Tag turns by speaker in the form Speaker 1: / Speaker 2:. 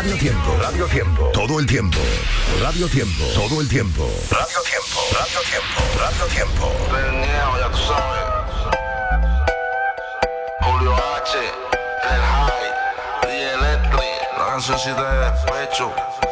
Speaker 1: Radio Tiempo. Radio Tiempo. Todo el tiempo. Radio Tiempo. Todo el tiempo. Radio Tiempo. Radio Tiempo. Radio Tiempo.
Speaker 2: Perneado, ya tú sabes. Julio H, El High, DJ Electric, la cancioncita de despecho.